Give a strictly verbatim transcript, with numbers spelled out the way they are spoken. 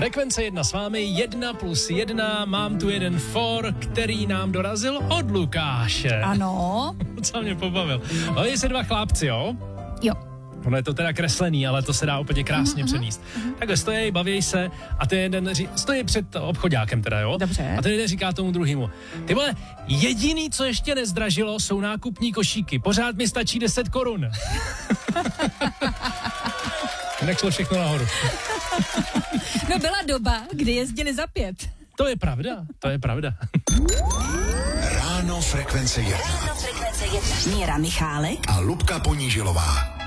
Frekvence jedna s vámi, jedna plus jedna, mám tu jeden for, který nám dorazil od Lukáše. Ano. Co mě pobavil. Oni se dva chlápci, jo? Jo. Ono je to teda kreslený, ale to se dá úplně krásně uh-huh, přenést. Uh-huh. Takhle stojí, baví se a ten jeden ří, stojí před obchoďákem teda, jo? Dobře. A ten jeden říká tomu druhému: ty vole, jediný, co ještě nezdražilo, jsou nákupní košíky. Pořád mi stačí deset korun. Jinak šlo všechno nahoru. No byla doba, kdy jezdili za pět. To je pravda, to je pravda. Ráno Frekvence jedna. Ráno Frekvence jedna. Míra Michálek A Lubka Ponížilová.